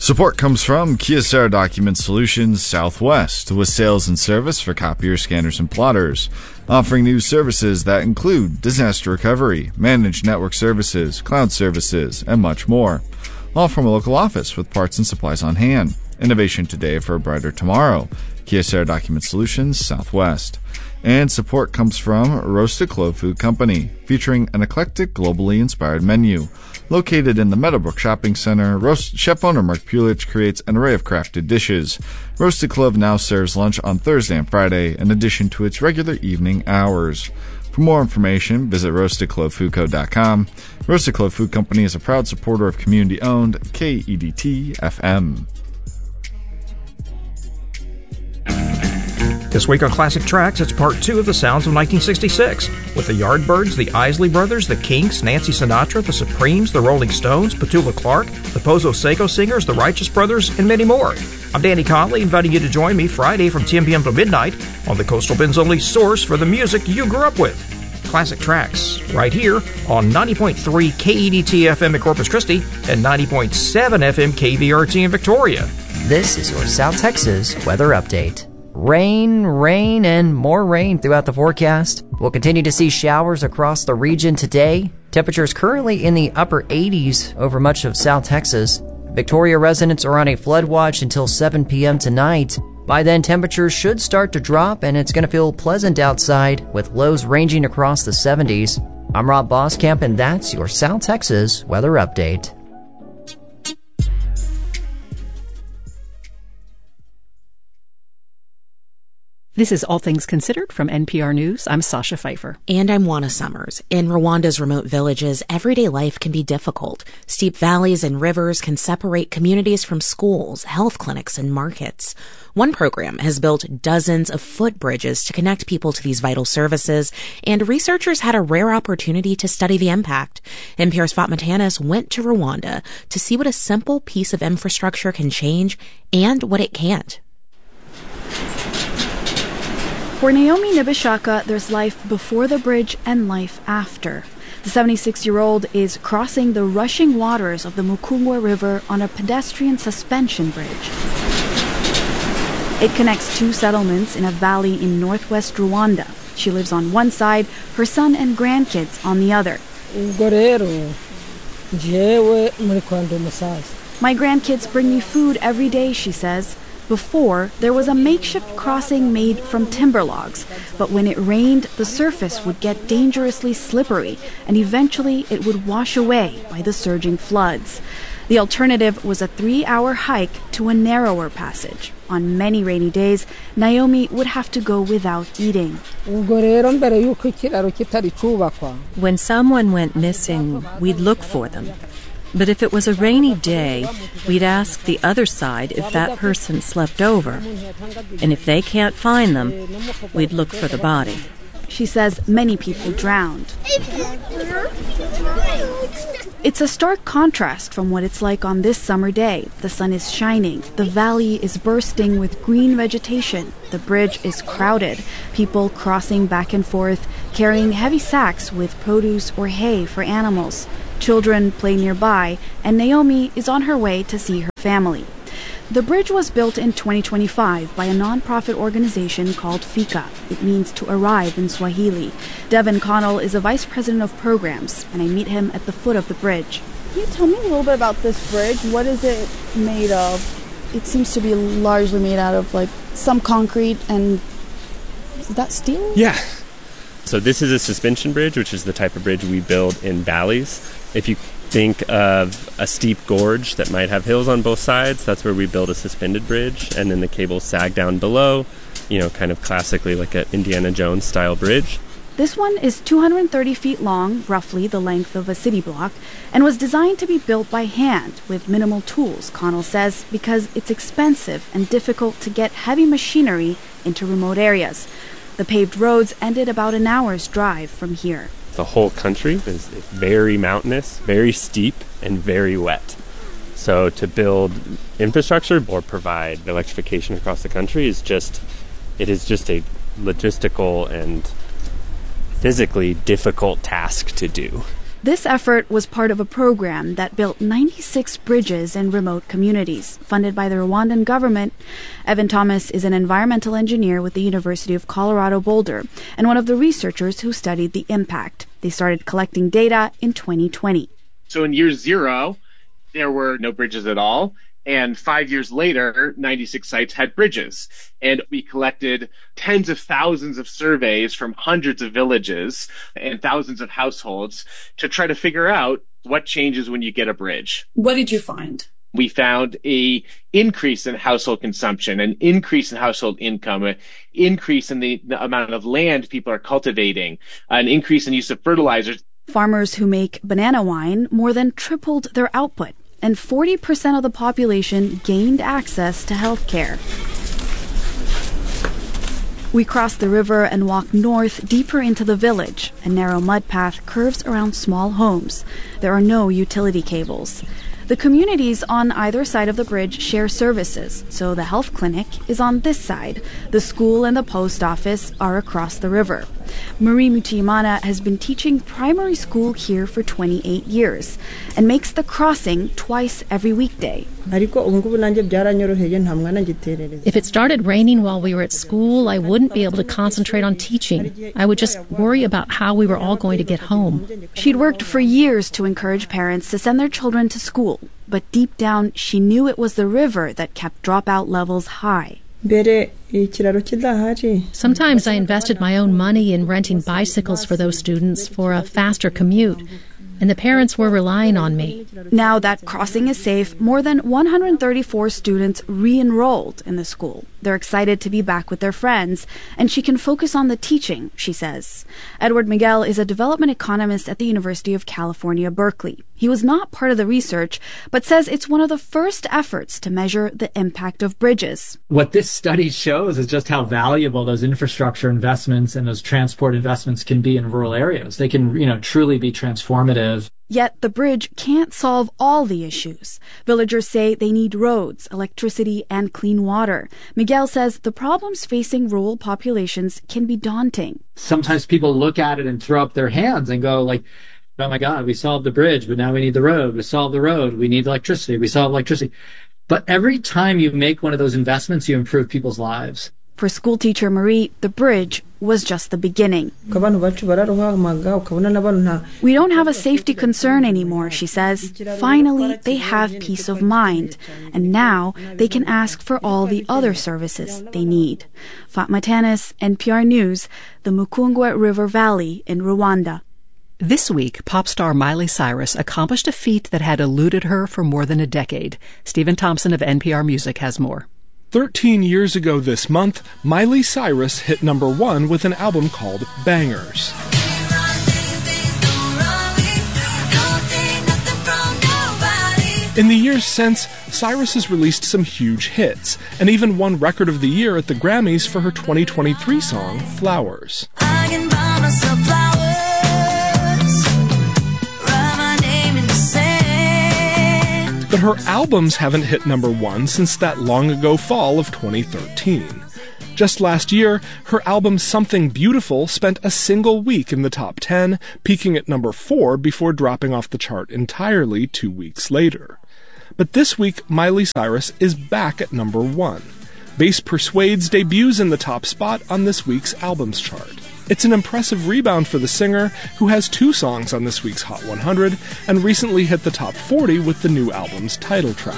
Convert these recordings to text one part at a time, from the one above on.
Support comes from Kyocera Document Solutions Southwest, with sales and service for copiers, scanners, and plotters, offering new services that include disaster recovery, managed network services, cloud services, and much more. All from a local office with parts and supplies on hand. Innovation today for a brighter tomorrow. Kyocera Document Solutions Southwest. And support comes from Roasted Clove Food Company, featuring an eclectic, globally inspired menu. Located in the Meadowbrook Shopping Center, chef owner Mark Pulich creates an array of crafted dishes. Roasted Clove now serves lunch on Thursday and Friday, in addition to its regular evening hours. For more information, visit roastedclovefoodco.com. Roasted Clove Food Company is a proud supporter of community-owned KEDT-FM. This week on Classic Tracks, it's part 2 of the sounds of 1966, with the Yardbirds, the Isley Brothers, the Kinks, Nancy Sinatra, the Supremes, the Rolling Stones, Petula Clark, the Pozo Seco Singers, the Righteous Brothers, and many more. I'm Danny Conley, inviting you to join me Friday from 10 p.m. to midnight on the Coastal Bend's only source for the music you grew up with. Classic Tracks, right here on 90.3 KEDT-FM in Corpus Christi and 90.7 FM KVRT in Victoria. This is your South Texas weather update. Rain, and more rain throughout the forecast. We'll continue to see showers across the region today. Temperatures currently in the upper 80s over much of South Texas. Victoria residents are on a flood watch until 7 p.m. tonight. By then, temperatures should start to drop, and it's going to feel pleasant outside, with lows ranging across the 70s. I'm Rob Boskamp, and that's your South Texas weather update. This is All Things Considered from NPR News. I'm Sasha Pfeiffer. And I'm Juana Summers. In Rwanda's remote villages, everyday life can be difficult. Steep valleys and rivers can separate communities from schools, health clinics, and markets. One program has built dozens of footbridges to connect people to these vital services, and researchers had a rare opportunity to study the impact. NPR's Fatma Tanis went to Rwanda to see what a simple piece of infrastructure can change and what it can't. For Naomi Nibishaka, there's life before the bridge and life after. The 76-year-old is crossing the rushing waters of the Mukungwa River on a pedestrian suspension bridge. It connects two settlements in a valley in northwest Rwanda. She lives on one side, her son and grandkids on the other. My grandkids bring me food every day, she says. Before, there was a makeshift crossing made from timber logs, but when it rained, the surface would get dangerously slippery, and eventually it would wash away by the surging floods. The alternative was a 3-hour hike to a narrower passage. On many rainy days, Naomi would have to go without eating. When someone went missing, we'd look for them. But if it was a rainy day, we'd ask the other side if that person slept over. And if they can't find them, we'd look for the body. She says many people drowned. It's a stark contrast from what it's like on this summer day. The sun is shining. The valley is bursting with green vegetation. The bridge is crowded. People crossing back and forth, carrying heavy sacks with produce or hay for animals. Children play nearby, and Naomi is on her way to see her family. The bridge was built in 2025 by a nonprofit organization called Fika. It means to arrive in Swahili. Devin Connell is a vice president of programs, and I meet him at the foot of the bridge. Can you tell me a little bit about this bridge? What is it made of? It seems to be largely made out of some concrete, and is that steel? Yeah. So this is a suspension bridge, which is the type of bridge we build in valleys. If you think of a steep gorge that might have hills on both sides, that's where we build a suspended bridge, and then the cables sag down below, kind of classically like an Indiana Jones style bridge. This one is 230 feet long, roughly the length of a city block, and was designed to be built by hand with minimal tools, Connell says, because it's expensive and difficult to get heavy machinery into remote areas. The paved roads ended about an hour's drive from here. The whole country is very mountainous, very steep, and very wet. So to build infrastructure or provide electrification across the country is just a logistical and physically difficult task to do. This effort was part of a program that built 96 bridges in remote communities, funded by the Rwandan government. Evan Thomas is an environmental engineer with the University of Colorado Boulder and one of the researchers who studied the impact. They started collecting data in 2020. So in year 0, there were no bridges at all. And 5 years later, 96 sites had bridges. And we collected tens of thousands of surveys from hundreds of villages and thousands of households to try to figure out what changes when you get a bridge. What did you find? We found an increase in household consumption, an increase in household income, an increase in the amount of land people are cultivating, an increase in use of fertilizers. Farmers who make banana wine more than tripled their output, and 40% of the population gained access to health care. We cross the river and walk north deeper into the village. A narrow mud path curves around small homes. There are no utility cables. The communities on either side of the bridge share services, so the health clinic is on this side. The school and the post office are across the river. Marie Mutiyimana has been teaching primary school here for 28 years and makes the crossing twice every weekday. If it started raining while we were at school, I wouldn't be able to concentrate on teaching. I would just worry about how we were all going to get home. She'd worked for years to encourage parents to send their children to school, but deep down she knew it was the river that kept dropout levels high. Sometimes I invested my own money in renting bicycles for those students for a faster commute, and the parents were relying on me. Now that crossing is safe, more than 134 students re-enrolled in the school. They're excited to be back with their friends, and she can focus on the teaching, she says. Edward Miguel is a development economist at the University of California, Berkeley. He was not part of the research, but says it's one of the first efforts to measure the impact of bridges. What this study shows is just how valuable those infrastructure investments and those transport investments can be in rural areas. They can, truly be transformative. Yet the bridge can't solve all the issues. Villagers say they need roads, electricity, and clean water. Miguel says the problems facing rural populations can be daunting. Sometimes people look at it and throw up their hands and go like, oh my God, we solved the bridge, but now we need the road. We solved the road. We need electricity. We solved electricity. But every time you make one of those investments, you improve people's lives. For schoolteacher Marie, the bridge was just the beginning. We don't have a safety concern anymore, she says. Finally, they have peace of mind. And now they can ask for all the other services they need. Fatma Tanis, NPR News, the Mukungwa River Valley in Rwanda. This week, pop star Miley Cyrus accomplished a feat that had eluded her for more than a decade. Stephen Thompson of NPR Music has more. 13 years ago this month, Miley Cyrus hit #1 with an album called Bangers. In the years since, Cyrus has released some huge hits, and even won Record of the Year at the Grammys for her 2023 song, Flowers. I can buy myself flowers. But her albums haven't hit #1 since that long-ago fall of 2013. Just last year, her album Something Beautiful spent a single week in the top 10, peaking at #4 before dropping off the chart entirely 2 weeks later. But this week, Miley Cyrus is back at #1. Bass Persuades debuts in the top spot on this week's albums chart. It's an impressive rebound for the singer, who has 2 songs on this week's Hot 100 and recently hit the top 40 with the new album's title track.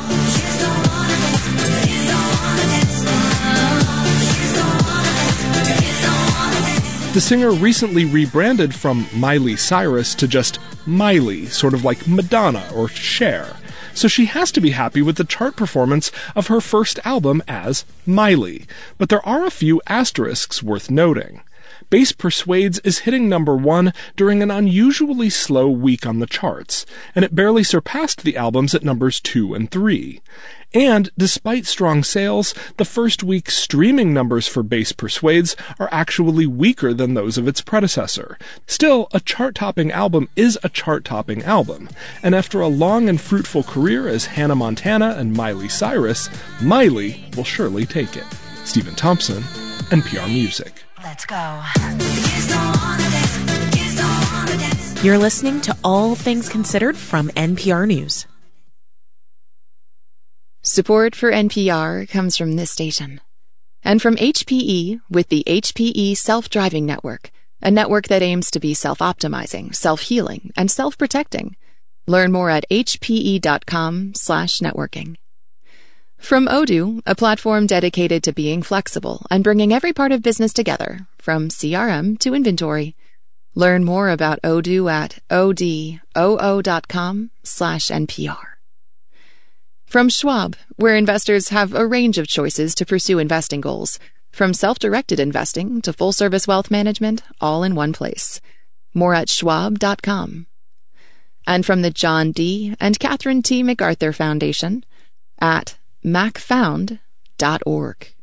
The singer recently rebranded from Miley Cyrus to just Miley, sort of like Madonna or Cher. So she has to be happy with the chart performance of her first album as Miley. But there are a few asterisks worth noting. Bass Persuades is hitting #1 during an unusually slow week on the charts, and it barely surpassed the albums at numbers 2 and 3. And, despite strong sales, the first week's streaming numbers for Bass Persuades are actually weaker than those of its predecessor. Still, a chart-topping album is a chart-topping album, and after a long and fruitful career as Hannah Montana and Miley Cyrus, Miley will surely take it. Stephen Thompson, NPR Music. Let's go. You're listening to All Things Considered from NPR News. Support for NPR comes from this station and from HPE with the HPE Self-Driving Network, a network that aims to be self-optimizing, self-healing, and self-protecting. Learn more at hpe.com/networking. From Odoo, a platform dedicated to being flexible and bringing every part of business together, from CRM to inventory. Learn more about Odoo at odoo.com/NPR. From Schwab, where investors have a range of choices to pursue investing goals, from self-directed investing to full-service wealth management, all in one place. More at schwab.com. And from the John D. and Catherine T. MacArthur Foundation at macfound.org.